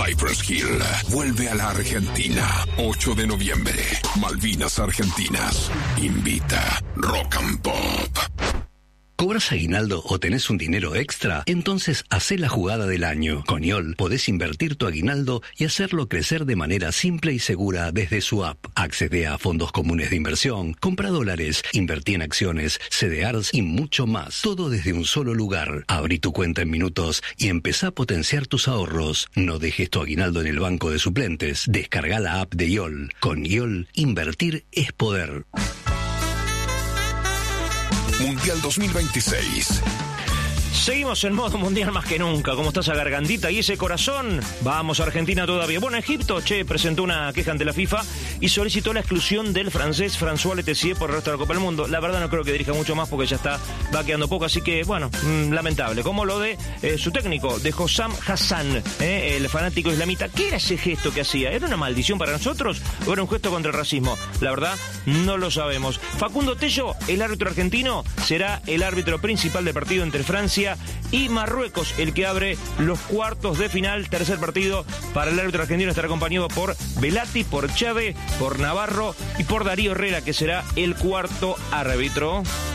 Cypress Hill vuelve a la Argentina. 8 de noviembre. Malvinas Argentinas. Invita Rock and Pop. ¿Cobras aguinaldo o tenés un dinero extra? Entonces hacé la jugada del año. Con IOL podés invertir tu aguinaldo y hacerlo crecer de manera simple y segura desde su app. Accede a fondos comunes de inversión, compra dólares, invertí en acciones, CDRs y mucho más. Todo desde un solo lugar. Abrí tu cuenta en minutos y empezá a potenciar tus ahorros. No dejes tu aguinaldo en el banco de suplentes. Descarga la app de IOL. Con IOL, invertir es poder. Mundial 2026. Seguimos en modo mundial más que nunca. ¿Cómo está esa gargantita y ese corazón? Vamos a Argentina todavía. Bueno, Egipto, presentó una queja ante la FIFA y solicitó la exclusión del francés François Letessier por el resto de la Copa del Mundo. La verdad no creo que dirija mucho más porque ya va quedando poco, así que, bueno, lamentable. Como lo de su técnico, de Hossam Hassan, el fanático islamita. ¿Qué era ese gesto que hacía? ¿Era una maldición para nosotros o era un gesto contra el racismo? La verdad, no lo sabemos. Facundo Tello, el árbitro argentino, será el árbitro principal del partido entre Francia y Marruecos, el que abre los cuartos de final. Tercer partido para el árbitro argentino, estará acompañado por Velati, por Chávez, por Navarro y por Darío Herrera, que será el cuarto árbitro.